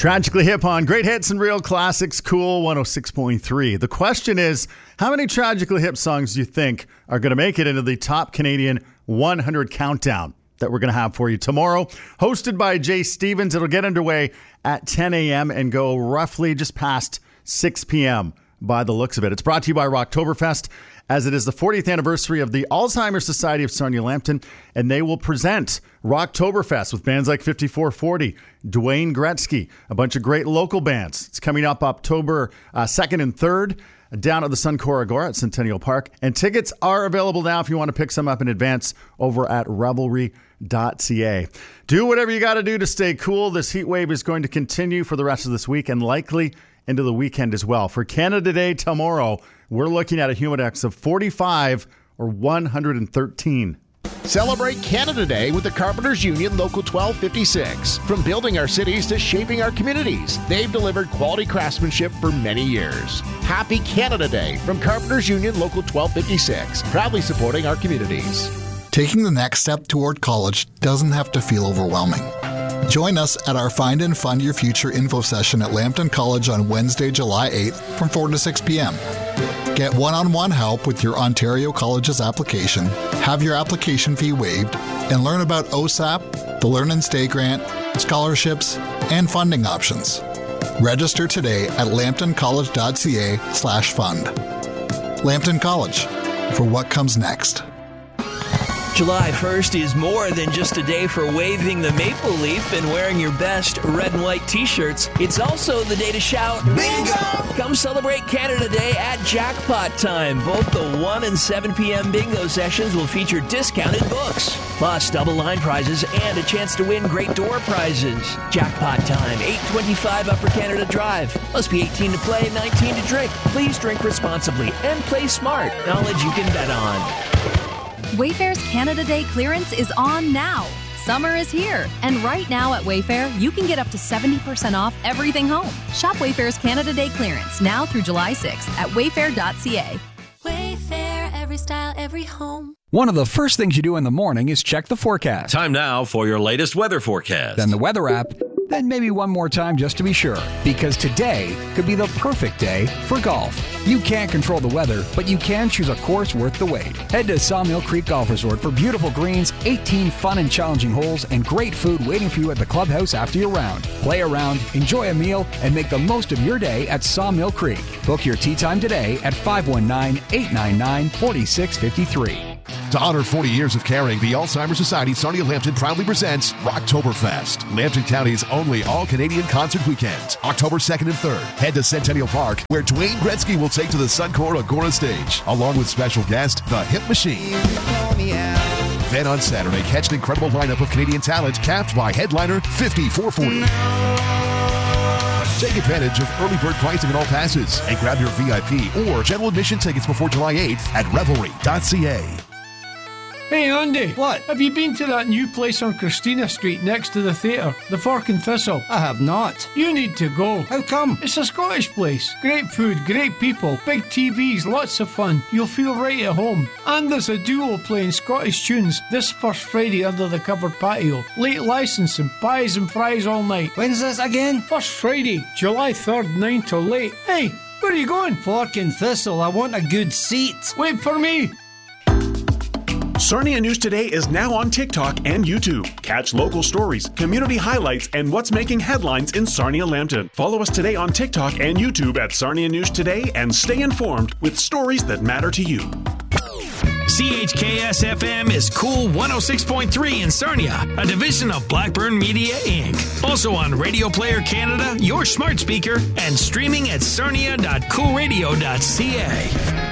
Tragically Hip on Great Hits and Real Classics, Cool 106.3. The question is, how many Tragically Hip songs do you think are going to make it into the top Canadian 100 countdown that we're going to have for you tomorrow? Hosted by Jay Stevens. It'll get underway at 10 a.m. and go roughly just past 6 p.m. by the looks of it. It's brought to you by Rocktoberfest, as it is the 40th anniversary of the Alzheimer's Society of Sarnia Lambton, and they will present Rocktoberfest with bands like 5440, Dwayne Gretzky, a bunch of great local bands. It's coming up October 2nd and 3rd down at the Suncor Agora at Centennial Park, and tickets are available now if you want to pick some up in advance over at revelry.ca. Do whatever you got to do to stay cool. This heat wave is going to continue for the rest of this week and likely into the weekend as well. For Canada Day tomorrow, we're looking at a humidex of 45 or 113. Celebrate Canada Day with the Carpenters Union Local 1256. From building our cities to shaping our communities, they've delivered quality craftsmanship for many years. Happy Canada Day from Carpenters Union Local 1256, proudly supporting our communities. Taking the next step toward college doesn't have to feel overwhelming. Join us at our Find and Fund Your Future info session at Lambton College on Wednesday, July 8th from 4 to 6 p.m. Get one-on-one help with your Ontario College's application, have your application fee waived, and learn about OSAP, the Learn and Stay Grant, scholarships, and funding options. Register today at lambtoncollege.ca/fund. Lambton College, for what comes next. July 1st is more than just a day for waving the maple leaf and wearing your best red and white t-shirts. It's also the day to shout, Bingo! Come celebrate Canada Day at Jackpot Time. Both the 1 and 7 p.m. bingo sessions will feature discounted books, plus double line prizes and a chance to win great door prizes. Jackpot Time, 825 Upper Canada Drive. Must be 18 to play, 19 to drink. Please drink responsibly and play smart. Knowledge you can bet on. Wayfair's Canada Day clearance is on now. Summer is here, and right now at Wayfair, you can get up to 70% off everything home. Shop Wayfair's Canada Day clearance now through July 6th at wayfair.ca. Wayfair, every style, every home. One of the first things you do in the morning is check the forecast. Time now for your latest weather forecast. Then the weather app. Then maybe one more time just to be sure, because today could be the perfect day for golf. You can't control the weather, but you can choose a course worth the wait. Head to Sawmill Creek Golf Resort for beautiful greens, 18 fun and challenging holes, and great food waiting for you at the clubhouse after your round. Play around, enjoy a meal, and make the most of your day at Sawmill Creek. Book your tee time today at 519-899-4653. To honor 40 years of caring, the Alzheimer's Society Sarnia Lambton proudly presents Rocktoberfest, Lambton County's only all-Canadian concert weekend, October 2nd and 3rd. Head to Centennial Park, where Dwayne Gretzky will take to the Suncor Agora stage, along with special guest, The Hip Machine. Then on Saturday, catch an incredible lineup of Canadian talent, capped by headliner 5440. Take advantage of early bird pricing on all passes, and grab your VIP or general admission tickets before July 8th at revelry.ca. Hey Andy. What? Have you been to that new place on Christina Street next to the theatre, the Fork and Thistle? I have not. You need to go. How come? It's a Scottish place. Great food, great people, big TVs, lots of fun. You'll feel right at home. And there's a duo playing Scottish tunes this first Friday under the covered patio. Late licensing, pies and fries all night. When's this again? First Friday, July 3rd, 9 till late. Hey, where are you going? Fork and Thistle. I want a good seat. Wait for me. Sarnia News Today is now on TikTok and YouTube. Catch local stories, community highlights, and what's making headlines in Sarnia Lambton. Follow us today on TikTok and YouTube at Sarnia News Today and stay informed with stories that matter to you. CHKS-FM is Cool 106.3 in Sarnia, a division of Blackburn Media, Inc. Also on Radio Player Canada, your smart speaker, and streaming at sarnia.coolradio.ca.